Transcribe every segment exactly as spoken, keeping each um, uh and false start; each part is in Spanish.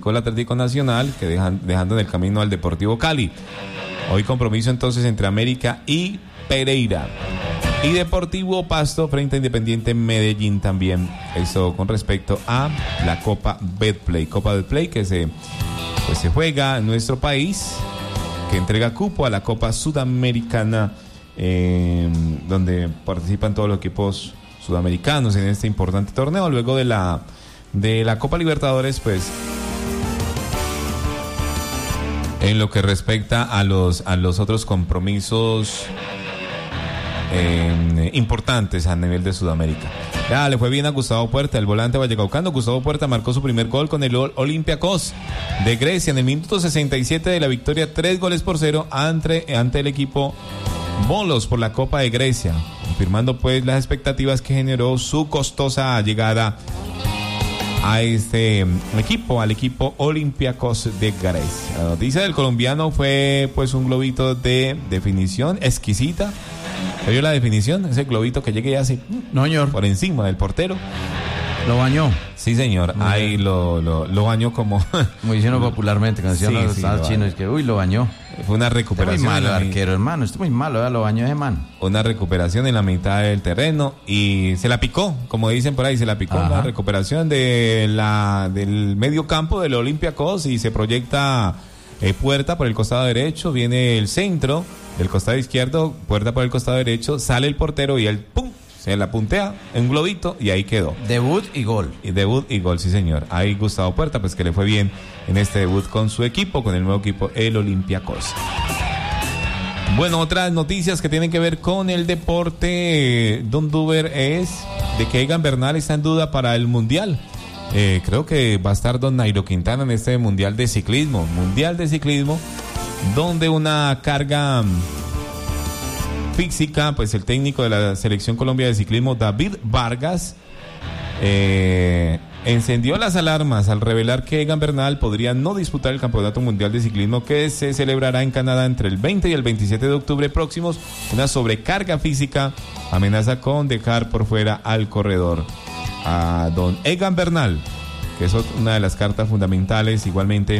clasificó el Atlético Nacional, que dejan, dejando en el camino al Deportivo Cali. Hoy compromiso entonces entre América y Pereira. Y Deportivo Pasto frente a Independiente Medellín también. Eso con respecto a la Copa Betplay. Copa Betplay que se, pues se juega en nuestro país, que entrega cupo a la Copa Sudamericana, eh, donde participan todos los equipos sudamericanos en este importante torneo. Luego de la, de la Copa Libertadores, pues en lo que respecta a los, a los otros compromisos Eh, importantes a nivel de Sudamérica. Ya le fue bien a Gustavo Puerta, el volante vallecaucano. Gustavo Puerta marcó su primer gol con el Olympiacos de Grecia en el minuto sesenta y siete de la victoria, tres goles por cero ante, ante el equipo Bolos por la Copa de Grecia, confirmando pues las expectativas que generó su costosa llegada a este equipo, al equipo Olympiacos de Grecia. La noticia del colombiano fue pues un globito de definición exquisita. ¿Vio la definición? Ese globito que llegue así, no, señor, por encima del portero. ¿Lo bañó? Sí, señor. Muy Ahí lo, lo, lo bañó como... Como diciendo popularmente, cuando decían sí, los sí, chinos, es que uy, lo bañó. Fue una recuperación. Está muy malo el arquero, hermano. Está muy malo, ¿verdad? Lo bañó ese man. Una recuperación en la mitad del terreno y se la picó, como dicen por ahí, se la picó. Ajá. La recuperación de la del medio campo del Olympiacos y se proyecta eh, Puerta por el costado derecho, viene el centro del costado izquierdo, Puerta por el costado derecho, sale el portero y él ¡pum! Se la puntea en un globito y ahí quedó. Debut y gol. Y debut y gol, sí señor. Ahí Gustavo Puerta, pues que le fue bien en este debut con su equipo, con el nuevo equipo, el Olympiacos. Bueno, otras noticias que tienen que ver con el deporte, Don Duber, es de que Egan Bernal está en duda para el Mundial. Eh, creo que va a estar Don Nairo Quintana en este Mundial de Ciclismo. Mundial de Ciclismo, donde una carga física, pues el técnico de la Selección Colombia de Ciclismo, David Vargas, eh, encendió las alarmas al revelar que Egan Bernal podría no disputar el Campeonato Mundial de Ciclismo que se celebrará en Canadá entre el veinte y el veintisiete de octubre próximos. Una sobrecarga física amenaza con dejar por fuera al corredor, a don Egan Bernal, que es una de las cartas fundamentales igualmente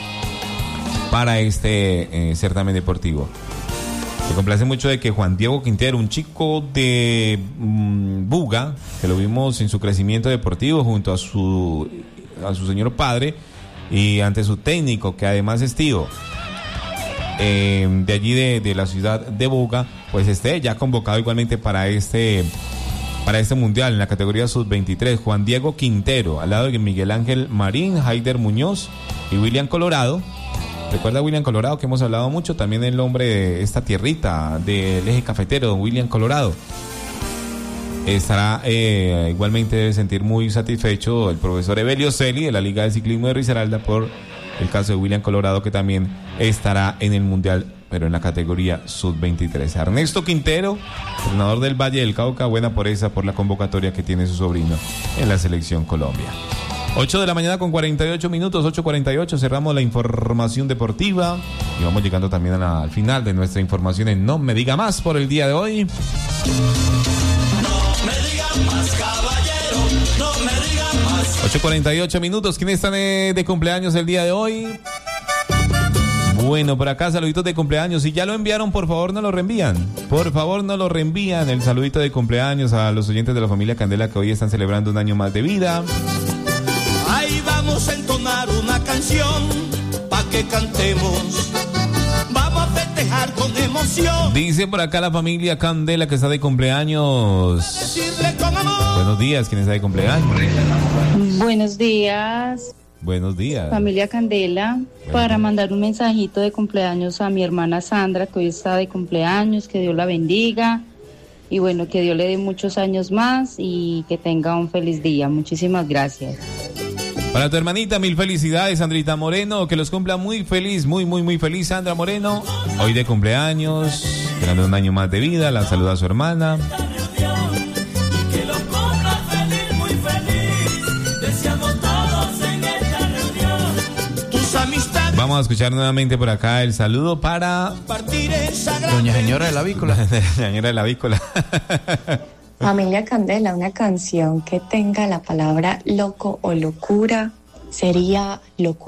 para este eh, certamen deportivo. Se complace mucho de que Juan Diego Quintero, un chico de mmm, Buga, que lo vimos en su crecimiento deportivo junto a su a su señor padre y ante su técnico, que además es tío eh, de allí de, de la ciudad de Buga, pues esté ya convocado igualmente para este para este mundial en la categoría sub veintitrés. Juan Diego Quintero, al lado de Miguel Ángel Marín, Haider Muñoz y William Colorado. Recuerda a William Colorado, que hemos hablado mucho, también el hombre de esta tierrita del eje cafetero, William Colorado. Estará, eh, igualmente debe sentir muy satisfecho el profesor Evelio Celi de la Liga de Ciclismo de Risaralda por el caso de William Colorado, que también estará en el Mundial, pero en la categoría sub veintitrés. Ernesto Quintero, entrenador del Valle del Cauca, buena por esa, por la convocatoria que tiene su sobrino en la Selección Colombia. ocho de la mañana con cuarenta y ocho minutos, ocho cuarenta y ocho, cerramos la información deportiva y vamos llegando también a la, al final de nuestra información en No Me Diga Más por el día de hoy. No me diga más, caballero, no me diga más. ocho cuarenta y ocho minutos, ¿quiénes están de, de cumpleaños el día de hoy? Bueno, por acá saluditos de cumpleaños. Si ya lo enviaron, por favor no lo reenvían. Por favor no lo reenvían el saludito de cumpleaños a los oyentes de la familia Candela que hoy están celebrando un año más de vida. Ahí vamos a entonar una canción pa' que cantemos. Vamos a festejar con emoción. Dice por acá la familia Candela que está de cumpleaños. Decirle con amor. Buenos días, ¿quién está de cumpleaños? Buenos días. Buenos días. Familia Candela, bueno, para mandar un mensajito de cumpleaños a mi hermana Sandra, que hoy está de cumpleaños, que Dios la bendiga. Y bueno, que Dios le dé muchos años más y que tenga un feliz día. Muchísimas gracias. Para tu hermanita, mil felicidades, Sandrita Moreno, que los cumpla muy feliz, muy, muy, muy feliz, Sandra Moreno, hoy de cumpleaños, esperando un año más de vida, la saluda a su hermana. Vamos a escuchar nuevamente por acá el saludo para Doña Señora de la Vícola. Doña Señora de la Vícola. Familia Candela, una canción que tenga la palabra loco o locura sería locura.